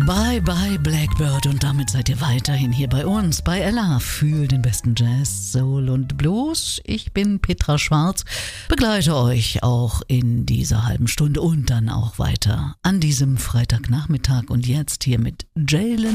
Bye bye Blackbird und damit seid ihr weiterhin hier bei uns, bei Ella für den besten Jazz, Soul und Blues. Ich bin Petra Schwarz, begleite euch auch in dieser halben Stunde und dann auch weiter an diesem Freitagnachmittag und jetzt hier mit Jalen